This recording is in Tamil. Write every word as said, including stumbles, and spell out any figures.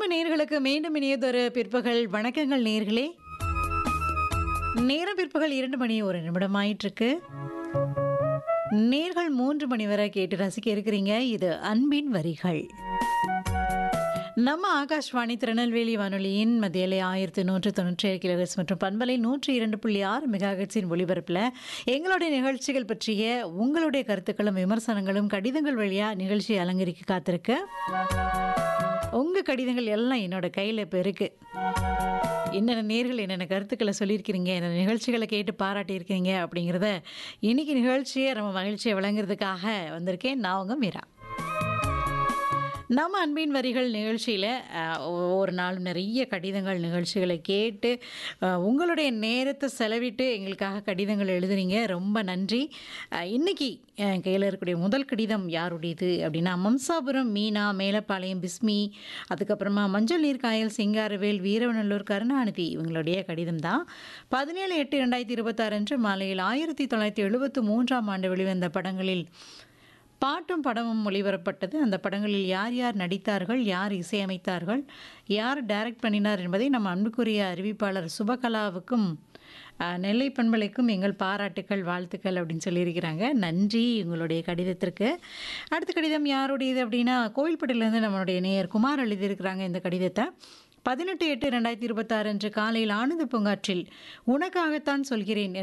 அன்பு நேர்களுக்கு மீண்டும் இனியதொரு பிற்பகல் வணக்கங்கள் நேர்களே. நேரம் பிற்பகல் இரண்டு மணி ஒரு நிமிடம் ஆயிட்டிருக்கு. நேர்கள் மூன்று மணி வரை கேட்டு ரசிக்க இருக்கிறீங்க. இது அன்பின் வரிகள். நம்ம ஆகாஷ்வாணி திருநெல்வேலி வானொலியின் மத்தியிலே ஆயிரத்தி நூற்று தொண்ணூற்றி ஏழு கிலோஹெர்ட்ஸ் மற்றும் பண்பலை நூற்றி இரண்டு புள்ளி ஆறு மெகாஹெர்ட்ஸின் ஒலிபரப்பில் எங்களுடைய நிகழ்ச்சிகள் பற்றிய உங்களுடைய கருத்துக்களும் விமர்சனங்களும் கடிதங்கள் வழியாக நிகழ்ச்சியை அலங்கரிக்க காத்திருக்கு. உங்கள் கடிதங்கள் எல்லாம் என்னோட கையில் இப்போ இருக்குது. என்னென்ன நேர்கள் என்னென்ன கருத்துக்களை சொல்லியிருக்கிறீங்க, என்னென்ன நிகழ்ச்சிகளை கேட்டு பாராட்டியிருக்கீங்க அப்படிங்கிறத இன்றைக்கி நிகழ்ச்சியை நம்ம மகிழ்ச்சியை வழங்குறதுக்காக வந்திருக்கேன். நான் உங்கள் மீரா. நம்ம அன்பின் வரிகள் நிகழ்ச்சியில் ஒவ்வொரு நாளும் நிறைய கடிதங்கள் நிகழ்ச்சிகளை கேட்டு உங்களுடைய நேரத்தை செலவிட்டு எங்களுக்காக கடிதங்கள் எழுதுனீங்க. ரொம்ப நன்றி. இன்றைக்கி என் கையில் இருக்கக்கூடிய முதல் கடிதம் யாருடையது அப்படின்னா, மம்சாபுரம் மீனா, மேலப்பாளையம் பிஸ்மி, அதுக்கப்புறமா மஞ்சள் நீர்காயல், சிங்காரவேல், வீரவநல்லூர் கருணாநிதி இவங்களுடைய கடிதம் தான். பதினேழு எட்டு ரெண்டாயிரத்தி இருபத்தாறு அன்று மாலையில் ஆயிரத்தி தொள்ளாயிரத்தி எழுபத்தி மூன்றாம் ஆண்டு வெளிவந்த படங்களில் பாட்டும் படமும் ஒளிபரப்பட்டது. அந்த படங்களில் யார் யார் நடித்தார்கள், யார் இசையமைத்தார்கள், யார் டைரக்ட் பண்ணினார் என்பதை நம்ம அன்புக்குரிய அறிவிப்பாளர் சுபகலாவுக்கும் நெல்லை பண்பலைக்கும் எங்கள் பாராட்டுக்கள், வாழ்த்துக்கள் அப்படின்னு சொல்லியிருக்கிறாங்க. நன்றி உங்களுடைய கடிதத்திற்கு. அடுத்த கடிதம் யாருடையது அப்படின்னா, கோவில்பட்டியிலேருந்து நம்மளுடைய நேயர் குமார் எழுதியிருக்கிறாங்க இந்த கடிதத்தை. பதினெட்டு எட்டு ரெண்டாயிரத்தி இருபத்தாறு அன்று காலையில் ஆனந்த பூங்காற்றில் உனக்காகத்தான் சொல்கிறேன்